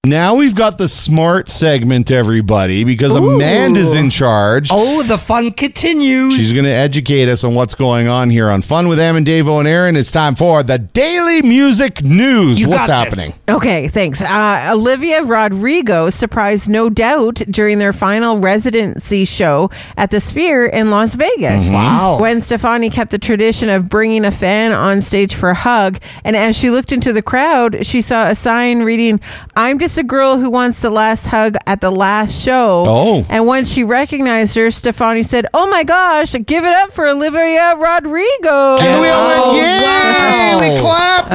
Now we've got the smart segment, everybody, because Amanda's in charge. Oh, the fun continues. She's going to educate us on what's going on here on Fun with Em and Davo and Aaron. It's time for the Daily Music News. What's happening? Okay, thanks. Olivia Rodrigo surprised No Doubt during their final residency show at the Sphere in Las Vegas. Wow. Gwen Stefani kept the tradition of bringing a fan on stage for a hug, and as she looked into the crowd, she saw a sign reading, "I'm just a girl who wants the last hug at the last show." Oh. And when she recognized her, Stefani said, "Oh my gosh, give it up for Olivia Rodrigo." And we all went, yay! wow. We clapped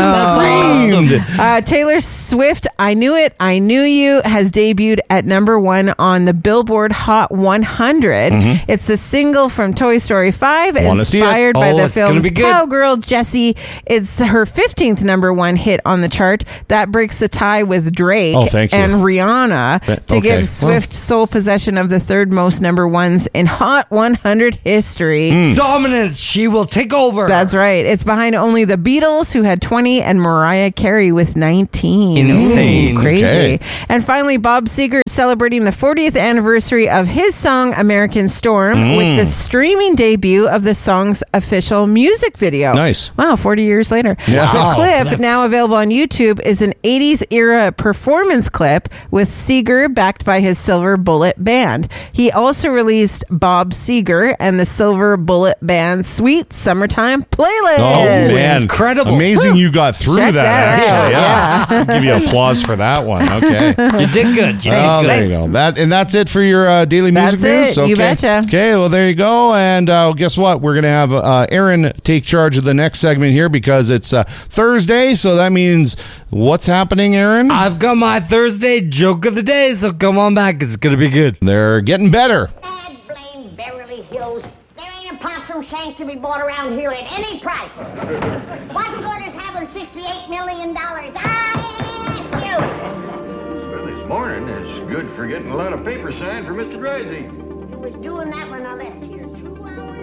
and screamed. Taylor Swift, I Knew It, I Knew You, has debuted at number 1 on the Billboard Hot 100. It's the single from Toy Story 5, Wanna see it. inspired by Oh, the it's gonna film's be good. Cowgirl Jessie. It's her 15th number 1 hit on the chart. That breaks the tie with Drake Oh, thank you. and Rihanna to Okay. give Swift sole possession of the third most number 1s in Hot 100 history. Dominance. She will take over. That's right. It's behind only the Beatles, who had 20, and Mariah Carey with 19. Insane. Ooh, crazy. Okay. And finally, Bob Seger is celebrating the 40th anniversary of his song American Storm with the streaming debut of the song's official music video. Nice. Wow, 40 years later. Yeah. The Wow, clip, now available on YouTube, is an 80s era performance clip with Seger backed by his Silver Bullet Band. He also released Bob Seger and the Silver Bullet Band's Sweet Summertime playlist. Oh, man. Incredible. Amazing you got through Check that, that actually. out. Yeah. Give you applause for that one. Okay. You did good. You did Oh, good. there you go. That's it for your daily music That's news. it. You betcha. Okay, well there you go. And guess what? We're gonna have Aaron take charge of the next segment here because it's Thursday. So that means what's happening, Aaron? I've got my Thursday joke of the day, so come on back. It's going to be good. They're getting better. Bad blame Beverly Hills. There ain't a possum shank to be bought around here at any price. What good is having $68 million? I ask you. Well, this morning it's good for getting a lot of paper signed for Mr. Drisey. You was doing that when I left here.